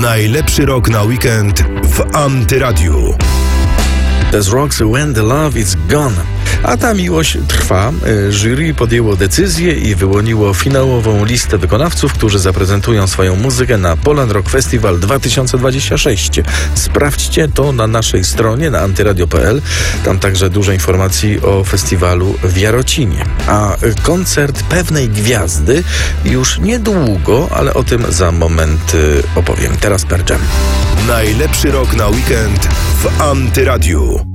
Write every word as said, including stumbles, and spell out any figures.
Najlepszy rok na weekend w Antyradiu. Thes Rocks When the Love Is Gone. A ta miłość trwa. Jury podjęło decyzję i wyłoniło finałową listę wykonawców, którzy zaprezentują swoją muzykę na Poland Rock Festival dwa tysiące dwudziesty szósty. Sprawdźcie to na naszej stronie na antyradio kropka p l. Tam także dużo informacji o festiwalu w Jarocinie. A koncert pewnej gwiazdy już niedługo, ale o tym za moment opowiem. Teraz Pearl Jam. Najlepszy rok na weekend w Antyradiu.